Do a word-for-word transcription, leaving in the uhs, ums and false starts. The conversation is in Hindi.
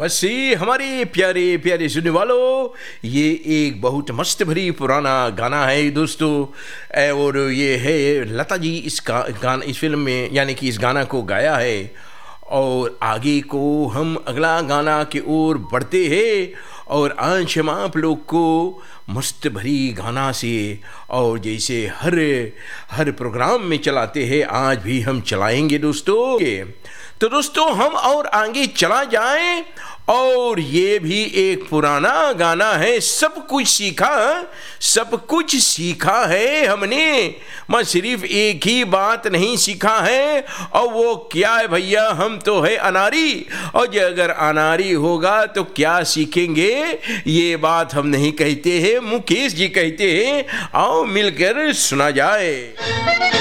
बस ये हमारे प्यारे प्यारे सुनने वालों, ये एक बहुत मस्त भरी पुराना गाना है दोस्तों। ए, और ये है लता जी इस गा, गाना इस फिल्म में यानी कि इस गाना को गाया है। और आगे को हम अगला गाना की ओर बढ़ते हैं और आज हम आप लोग को मस्त भरी गाना से और जैसे हर हर प्रोग्राम में चलाते हैं आज भी हम चलाएंगे दोस्तों। तो दोस्तों हम और आगे चला जाएं और ये भी एक पुराना गाना है। सब कुछ सीखा सब कुछ सीखा है हमने, मैं सिर्फ एक ही बात नहीं सीखा है और वो क्या है भैया, हम तो है अनारी। और जो अगर अनारी होगा तो क्या सीखेंगे, ये बात हम नहीं कहते हैं, मुकेश जी कहते हैं। आओ मिलकर सुना जाए।